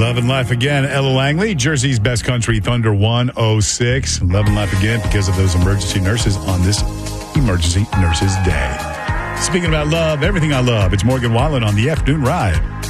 Love and Life Again, Ella Langley, Jersey's Best Country, Thunder 106. Love and Life Again because of those emergency nurses on this Emergency Nurses Day. Speaking about love, everything I love, it's Morgan Wallen on the Afternoon Ride.